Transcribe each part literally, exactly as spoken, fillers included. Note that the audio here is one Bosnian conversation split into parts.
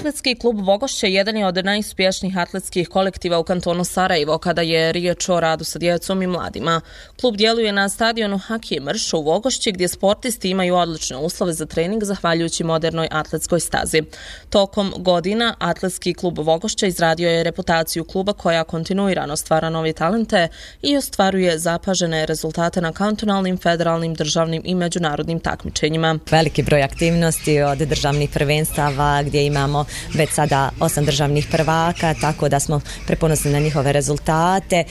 Atletski klub Vogošće jedan je od najuspješnijih atletskih kolektiva u kantonu Sarajevo kada je riječ o radu sa djecom i mladima. Klub djeluje na stadionu Hakije Mrš u Vogošći gdje sportisti imaju odlične uslove za trening zahvaljujući modernoj atletskoj stazi. Tokom godina Atletski klub Vogošće izradio je reputaciju kluba koja kontinuirano stvara nove talente i ostvaruje zapažene rezultate na kantonalnim, federalnim, državnim i međunarodnim takmičenjima. Veliki broj aktivnosti od državnih prvenstava gdje imamo već sada osam državnih prvaka, tako da smo preponosni na njihove rezultate.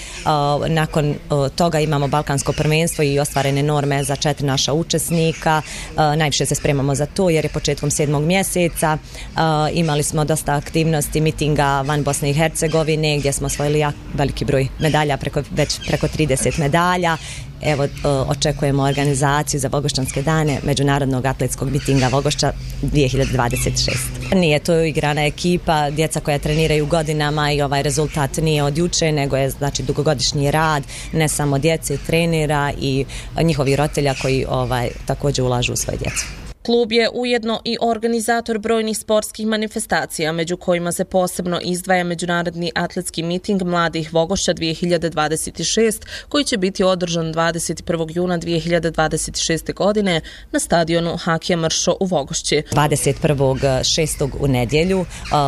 Nakon toga imamo Balkansko prvenstvo i ostvarene norme za četiri naša učesnika. Najviše se spremamo za to jer je početkom sedmog mjeseca. Imali smo dosta aktivnosti, mitinga van Bosne i Hercegovine gdje smo osvojili veliki broj medalja, preko, već preko trideset medalja. Evo, očekujemo organizaciju za Vogošćanske dane Međunarodnog atletskog mitinga Vogošća dvije hiljade dvadeset šeste. Nije to igrana ekipa, djeca koja treniraju godinama i ovaj rezultat nije od juče, nego je znači dugogodišnji rad, ne samo djece, trenera i njihovi roditelja koji ovaj, također ulažu u svoje djecu. Klub je ujedno i organizator brojnih sportskih manifestacija, među kojima se posebno izdvaja Međunarodni atletski miting Mladih Vogošća dvije hiljade dvadeset šeste, koji će biti održan dvadeset prvog juna dvije hiljade dvadeset šeste. godine na stadionu Hakija Mršo u Vogošći. dvadeset prvog šestog u nedjelju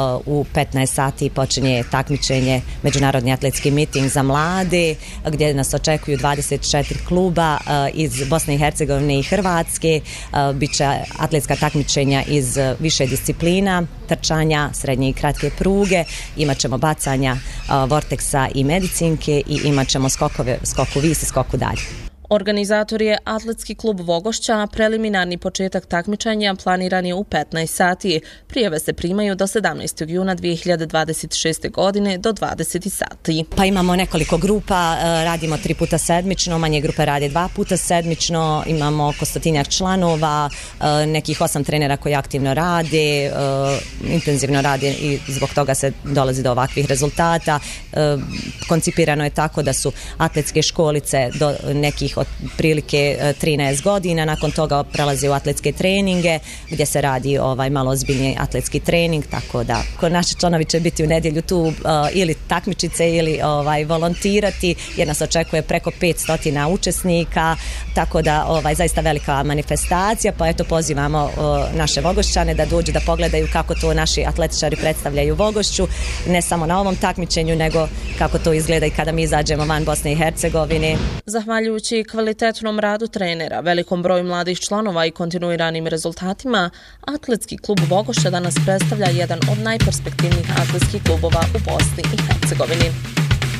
u petnaest sati počinje takmičenje Međunarodni atletski miting za mlade, gdje nas očekuju dvadeset četiri kluba iz Bosne i Hercegovine i Hrvatske. Biće atletska takmičenja iz više disciplina, trčanja, srednje i kratke pruge, imat ćemo bacanja vorteksa i medicinke i imat ćemo skokove, skoku vis i skoku dalje. Organizator je Atletski klub Vogošća, a preliminarni početak takmičenja planiran je u petnaest sati. Prijave se primaju do sedamnaestog juna dvije hiljade dvadeset šeste. godine do dvadeset sati. Pa imamo nekoliko grupa, radimo tri puta sedmično, manje grupe rade dva puta sedmično, imamo oko stotinjak članova, nekih osam trenera koji aktivno rade, intenzivno rade i zbog toga se dolazi do ovakvih rezultata. Koncipirano je tako da su atletske školice do nekih od prilike trinaest godina, nakon toga prelazi u atletske treninge gdje se radi ovaj malo ozbiljniji atletski trening, tako da naši članovi će biti u nedjelju tu uh, ili takmičice ili ovaj volontirati jer nas očekuje preko petsto učesnika, tako da ovaj zaista velika manifestacija, pa eto pozivamo uh, naše Vogošćane da dođu da pogledaju kako to naši atletičari predstavljaju Vogošću, ne samo na ovom takmičenju nego kako to izgleda i kada mi izađemo van Bosne i Hercegovine. Zahvaljujući kvalitetnom radu trenera, velikom broju mladih članova i kontinuiranim rezultatima, Atletski klub Vogošća danas predstavlja jedan od najperspektivnijih atletskih klubova u Bosni i Hercegovini.